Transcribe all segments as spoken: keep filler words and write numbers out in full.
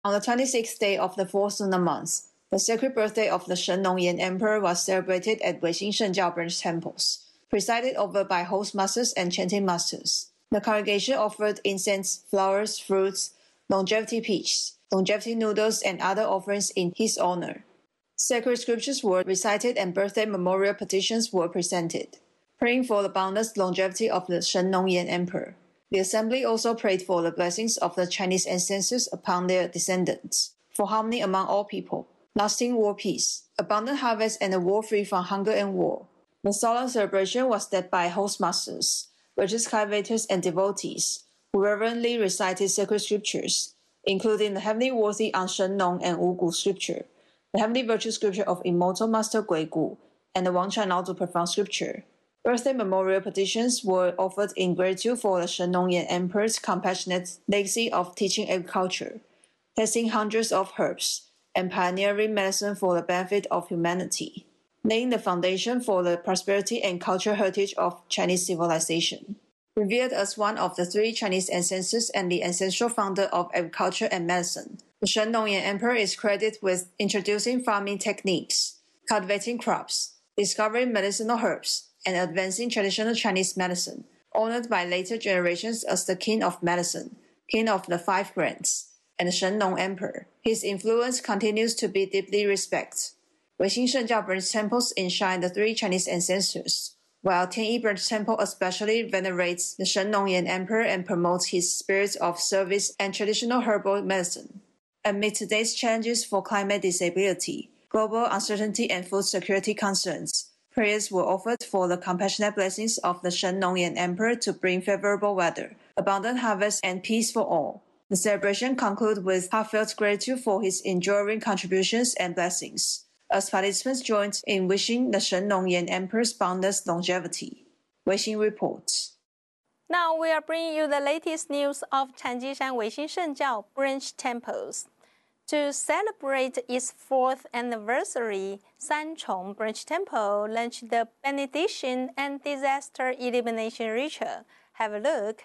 On the twenty-sixth day of the fourth lunar month, the sacred birthday of the Shen Nongyan Emperor was celebrated at Weixin Shengjiao branch temples, presided over by host masters and chanting masters. The congregation offered incense, flowers, fruits, longevity peach, longevity noodles, and other offerings in his honor. Sacred scriptures were recited and birthday memorial petitions were presented, praying for the boundless longevity of the Shen Nongyan Emperor. The assembly also prayed for the blessings of the Chinese ancestors upon their descendants, for harmony among all people, lasting world peace, abundant harvest, and a world free from hunger and war. The solemn celebration was led by host masters, religious cultivators, and devotees, who reverently recited sacred scriptures, including the heavenly worthy on Shen Nong and Wu Gu scripture, the heavenly virtue scripture of immortal master Gui Gu, and the Wang Chan Lao Zu profound scripture. Birthday memorial petitions were offered in gratitude for the Shen Nongyan Emperor's compassionate legacy of teaching agriculture, testing hundreds of herbs, and pioneering medicine for the benefit of humanity, laying the foundation for the prosperity and cultural heritage of Chinese civilization. Revered as one of the three Chinese ancestors and the ancestral founder of agriculture and medicine, the Shen Nongyan Emperor is credited with introducing farming techniques, cultivating crops, discovering medicinal herbs, and advancing traditional Chinese medicine, honored by later generations as the King of Medicine, King of the Five Grands, and the Shen Nong Emperor. His influence continues to be deeply respected. Weixin Shengjiao branch temples enshrine the three Chinese ancestors, while Tianyi branch temple especially venerates the Shen Nongyan Emperor and promotes his spirit of service and traditional herbal medicine. Amid today's challenges for climate disability, global uncertainty, and food security concerns, prayers were offered for the compassionate blessings of the Shen Nongyan Emperor to bring favorable weather, abundant harvest, and peace for all. The celebration concluded with heartfelt gratitude for his enduring contributions and blessings, as participants joined in wishing the Shen Nongyan Emperor's boundless longevity. Weixin reports. Now we are bringing you the latest news of Chanjishan Weixin Shengjiao branch temples. To celebrate its fourth anniversary, Sanchong Branch Temple launched the benediction and disaster elimination ritual. Have a look.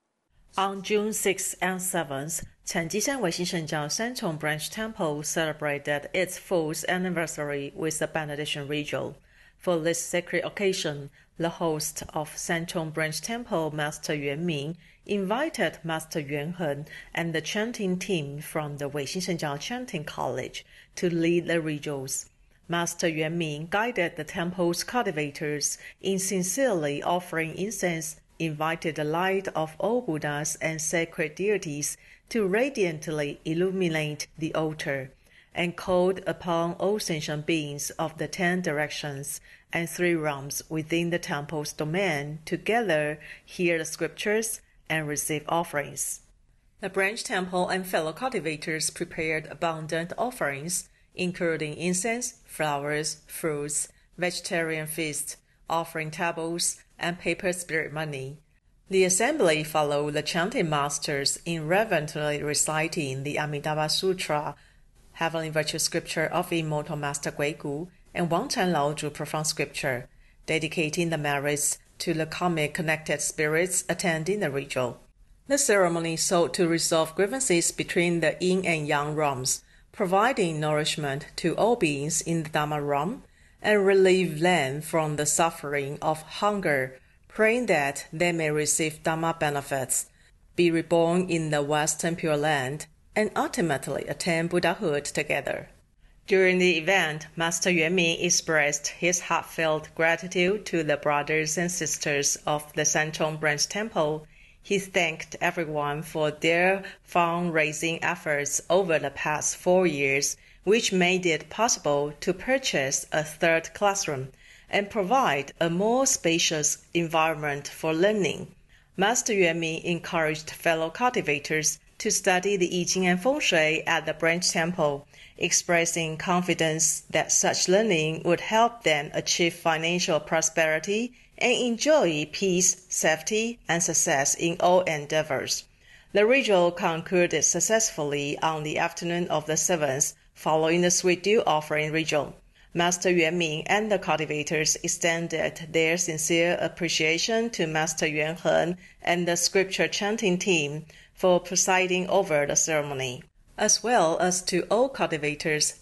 On June sixth and seventh, Chanjishan Weixin Shengjiao Sanchong Branch Temple celebrated its fourth anniversary with the benediction ritual. For this sacred occasion, the host of Sanchong Branch Temple, Master Yuan Ming, invited Master Yuan Heng and the chanting team from the Weixin Shengjiao Chanting College to lead the rituals. Master Yuan Ming guided the temple's cultivators in sincerely offering incense, invited the light of all Buddhas and sacred deities to radiantly illuminate the altar, and called upon all sentient beings of the ten directions and three realms within the temple's domain to gather, hear the scriptures, and receive offerings. The branch temple and fellow cultivators prepared abundant offerings, including incense, flowers, fruits, vegetarian feast, offering tables, and paper spirit money. The assembly followed the chanting masters in reverently reciting the Amitabha Sutra, Heavenly Virtue Scripture of Immortal Master Gui Gu, and Wang Chan Lao Zu Profound Scripture, dedicating the merits to the karmic connected spirits attending the ritual. The ceremony sought to resolve grievances between the yin and yang realms, providing nourishment to all beings in the Dharma realm, and relieve them from the suffering of hunger, praying that they may receive Dharma benefits, be reborn in the Western Pure Land, and ultimately attain Buddhahood together. During the event, Master Yuan Ming expressed his heartfelt gratitude to the brothers and sisters of the Sanchong Branch Temple. He thanked everyone for their fundraising efforts over the past four years, which made it possible to purchase a third classroom and provide a more spacious environment for learning. Master Yuan Ming encouraged fellow cultivators to study the I Ching and Feng Shui at the branch temple, expressing confidence that such learning would help them achieve financial prosperity and enjoy peace, safety, and success in all endeavors. The ritual concluded successfully on the afternoon of the seventh, following the sweet dew offering ritual. Master Yuan Ming and the cultivators extended their sincere appreciation to Master Yuan Heng and the scripture chanting team for presiding over the ceremony. as well as to all cultivators